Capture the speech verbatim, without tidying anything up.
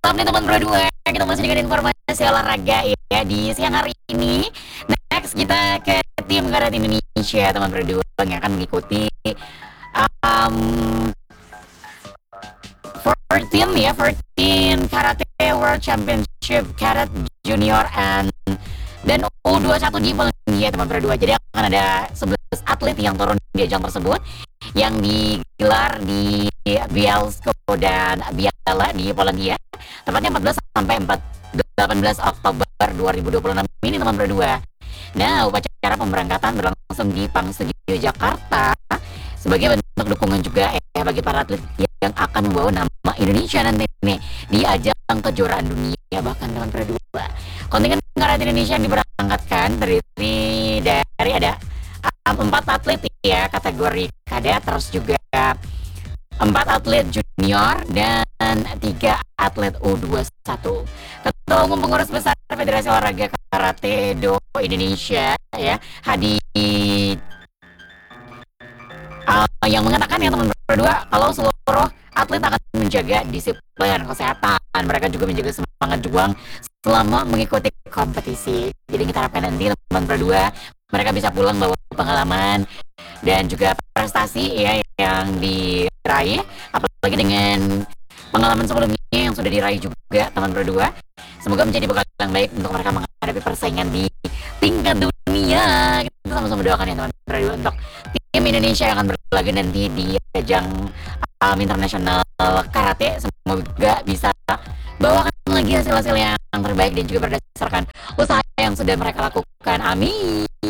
nih teman berdua, kita masih dengan informasi olahraga ya di siang hari ini. Next kita ke tim karate Indonesia teman berdua yang akan mengikuti um, fourteen ya, fourteen Karate World Championship Karate Junior and dan U dua puluh satu di Polandia teman berdua. Jadi akan ada sebelas atlet yang turun di ajang tersebut yang digelar di Bielsko dan Biala di Polandia. Tepatnya empat belas sampai delapan belas Oktober dua ribu dua puluh enam ini teman berdua. Nah, upacara pemberangkatan berlangsung di Pang Studio Jakarta sebagai bentuk dukungan juga eh bagi para atlet yang akan membawa nama Indonesia nanti nih di ajang kejuaraan dunia bahkan teman berdua. Kontingen karate Indonesia yang diberangkatkan terdiri dari ada um, empat atlet ya kategori kadet, terus juga empat atlet junior dan tiga atlet U dua puluh satu. Ketua Umum Pengurus Besar Federasi Olahraga Karate Do Indonesia ya Hadi uh, yang mengatakan ya teman berdua kalau seluruh atlet akan menjaga disiplin kesehatan, mereka juga menjaga semangat juang selama mengikuti kompetisi. Jadi kita harapkan nanti teman berdua mereka bisa pulang bawa pengalaman dan juga prestasi ya yang diraih, apalagi dengan pengalaman sebelumnya yang sudah diraih juga teman berdua. Semoga menjadi bekal yang baik untuk mereka menghadapi persaingan di tingkat dunia. Kita sama-sama doakan ya teman berdua untuk tim Indonesia yang akan berlaga nanti di ajang um, internasional karate. Semoga bisa bawakan lagi hasil-hasil yang terbaik dan juga berdasarkan usaha yang sudah mereka lakukan. Amin.